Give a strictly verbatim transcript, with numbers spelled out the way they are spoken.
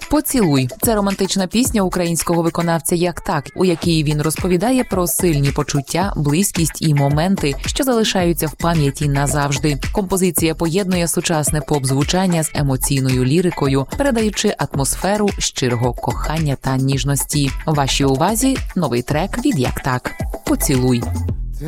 «Поцілуй» – це романтична пісня українського виконавця «Як так», у якій він розповідає про сильні почуття, близькість і моменти, що залишаються в пам'яті назавжди. Композиція поєднує сучасне поп-звучання з емоційною лірикою, передаючи атмосферу щирого кохання та ніжності. Вашій увазі новий трек від «Як так» – «Поцілуй».